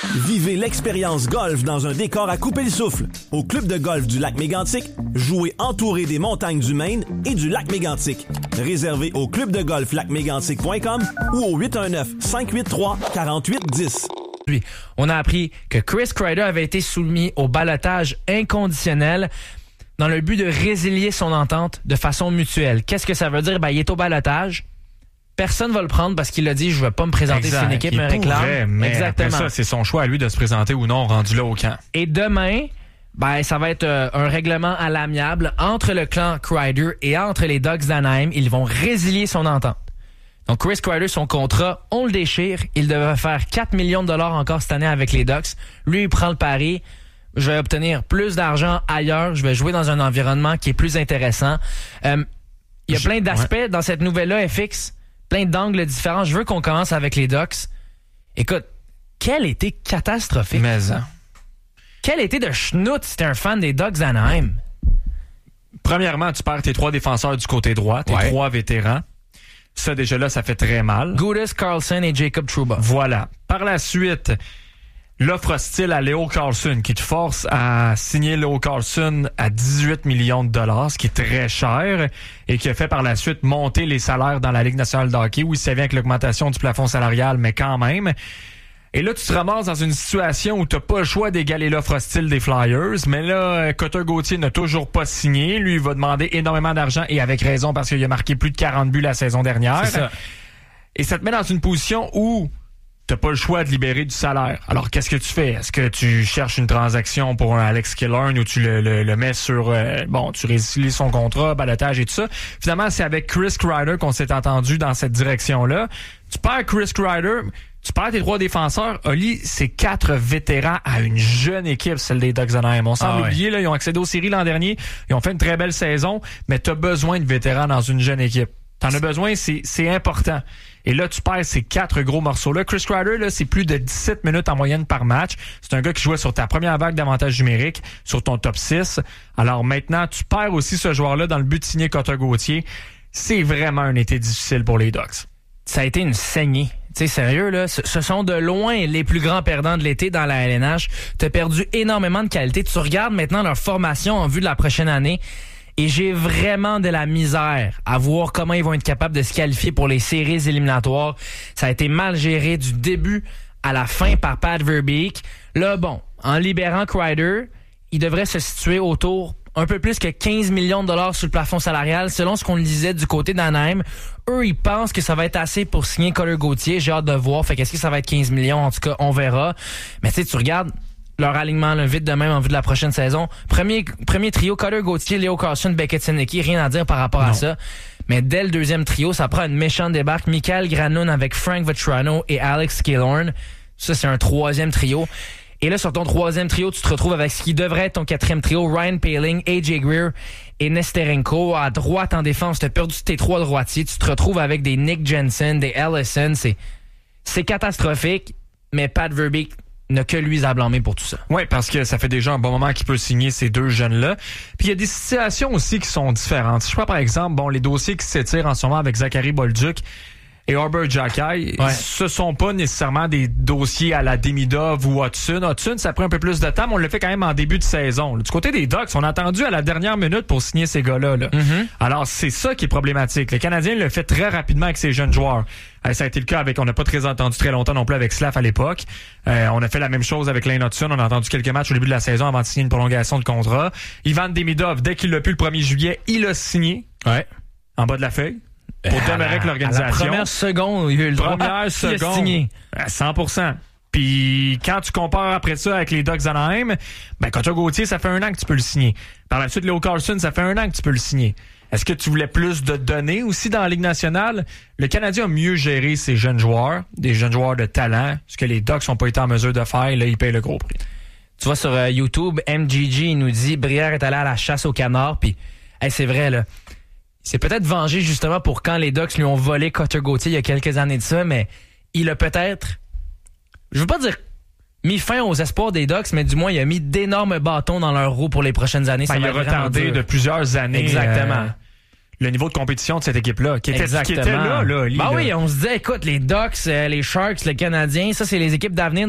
Vivez l'expérience golf dans un décor à couper le souffle. Au club de golf du lac Mégantic, jouez entouré des montagnes du Maine et du lac Mégantic. Réservé au clubdegolflacmégantic.com ou au 819-583-4810. On a appris que Chris Kreider avait été soumis au ballottage inconditionnel dans le but de résilier son entente de façon mutuelle. Qu'est-ce que ça veut dire? Il est au ballottage. Personne va le prendre parce qu'il a dit « je ne vais pas me présenter si une équipe me réclame ». Mais exactement. après ça, c'est son choix à lui de se présenter ou non rendu là au camp. Et demain, ça va être un règlement à l'amiable entre le clan Kreider et entre les Ducks d'Anaheim. Ils vont résilier son entente. Donc Chris Kreider, son contrat, on le déchire. Il devrait faire 4 millions de dollars encore cette année avec les Ducks. Lui, il prend le pari. Je vais obtenir plus d'argent ailleurs. Je vais jouer dans un environnement qui est plus intéressant. Il y a plein d'aspects dans cette nouvelle-là, FX. Plein d'angles différents. Je veux qu'on commence avec les Ducks. Écoute, quel été catastrophique. Mais quel été de schnout si t'es un fan des Ducks d'Anaheim. Premièrement, tu perds tes 3 défenseurs du côté droit, tes 3 vétérans. Ça, déjà là, ça fait très mal. Gudas, Carlson et Jacob Trouba. Voilà. Par la suite, l'offre hostile à Leo Carlson qui te force à signer Leo Carlson à 18 millions de dollars, ce qui est très cher et qui a fait par la suite monter les salaires dans la Ligue nationale de hockey. Oui, ça vient avec l'augmentation du plafond salarial, mais quand même. Et là, tu te ramasses dans une situation où tu n'as pas le choix d'égaler l'offre hostile des Flyers. Mais là, Cotter-Gauthier n'a toujours pas signé. Lui, il va demander énormément d'argent et avec raison parce qu'il a marqué plus de 40 buts la saison dernière. C'est ça. Et ça te met dans une position où t'as pas le choix de libérer du salaire. Alors, qu'est-ce que tu fais? Est-ce que tu cherches une transaction pour un Alex Killorn ou tu le mets sur... tu résilies son contrat, balotage et tout ça. Finalement, c'est avec Chris Kreider qu'on s'est entendu dans cette direction-là. Tu perds Chris Kreider, tu perds tes 3 défenseurs. Oli, c'est 4 vétérans à une jeune équipe, celle des Ducks d'Anaheim. On semble oublier, là, ils ont accédé aux séries l'an dernier. Ils ont fait une très belle saison, mais t'as besoin de vétérans dans une jeune équipe. T'en as besoin, c'est important. Et là, tu perds ces 4 gros morceaux-là. Chris Kreider, là, c'est plus de 17 minutes en moyenne par match. C'est un gars qui jouait sur ta première vague d'avantage numérique, sur ton top 6. Alors maintenant, tu perds aussi ce joueur-là dans le but de signer Cotter-Gauthier. C'est vraiment un été difficile pour les Ducks. Ça a été une saignée. Tu sais, sérieux, là, ce sont de loin les plus grands perdants de l'été dans la LNH. T'as perdu énormément de qualité. Tu regardes maintenant leur formation en vue de la prochaine année. Et j'ai vraiment de la misère à voir comment ils vont être capables de se qualifier pour les séries éliminatoires. Ça a été mal géré du début à la fin par Pat Verbeek. Là, en libérant Kreider, il devrait se situer autour un peu plus que 15 millions de dollars sur le plafond salarial, selon ce qu'on disait du côté d'Anaheim. Eux, ils pensent que ça va être assez pour signer Cotter-Gauthier. J'ai hâte de voir. Fait qu'est-ce que ça va être 15 millions? En tout cas, on verra. Mais tu sais, tu regardes leur alignement, là, vite de même en vue de la prochaine saison. Premier trio, Cotter-Gauthier, Leo Carlson, Beckett-Senecki, rien à dire par rapport à ça. Mais dès le deuxième trio, ça prend une méchante débarque. Michael Granlund avec Frank Vatrano et Alex Killorn. Ça, c'est un 3e trio. Et là, sur ton 3e trio, tu te retrouves avec ce qui devrait être ton 4e trio, Ryan Poehling, AJ Greer et Nesterenko. À droite, en défense, tu as perdu tes 3 droitiers. Tu te retrouves avec des Nick Jensen, des Ellison. C'est catastrophique, mais Pat Verbeek n'a que lui à blâmer pour tout ça. Oui, parce que ça fait déjà un bon moment qu'il peut signer ces 2 jeunes-là. Puis il y a des situations aussi qui sont différentes. Si je prends par exemple, les dossiers qui s'étirent en ce moment avec Zachary Bolduc et Arbor Xhekaj, ce sont pas nécessairement des dossiers à la Demidov ou Hudson. Hudson, ça prend un peu plus de temps, mais on le fait quand même en début de saison. Du côté des Ducks, on a attendu à la dernière minute pour signer ces gars-là. Mm-hmm. Alors, c'est ça qui est problématique. Le Canadien le fait très rapidement avec ses jeunes joueurs. Ça a été le cas on n'a pas très entendu très longtemps non plus avec Slav à l'époque. On a fait la même chose avec Lane Hudson. On a entendu quelques matchs au début de la saison avant de signer une prolongation de contrat. Ivan Demidov, dès qu'il l'a pu le 1er juillet, il a signé. Ouais. En bas de la feuille. Pour demeurer avec l'organisation. La première seconde, il a eu le droit. Première seconde. Signé. À 100%. Puis quand tu compares après ça avec les Ducks d'Anaheim, Cotter-Gauthier, ça fait 1 an que tu peux le signer. Par la suite, Leo Carlson, ça fait 1 an que tu peux le signer. Est-ce que tu voulais plus de données aussi dans la Ligue nationale? Le Canadien a mieux géré ses jeunes joueurs, des jeunes joueurs de talent, ce que les Ducks n'ont pas été en mesure de faire. Là, ils payent le gros prix. Tu vois, sur YouTube, MGG, il nous dit « Brière est allé à la chasse au canard. » Puis, c'est vrai, là. C'est peut-être vengé justement pour quand les Ducks lui ont volé Cotter-Gauthier il y a quelques années de ça, mais il a peut-être, je veux pas dire mis fin aux espoirs des Ducks, mais du moins il a mis d'énormes bâtons dans leur roue pour les prochaines années. Il a retardé de plusieurs années. Exactement. Le niveau de compétition de cette équipe-là, qui était là, oui, on se disait, écoute, les Ducks, les Sharks, le Canadien, ça c'est les équipes d'avenir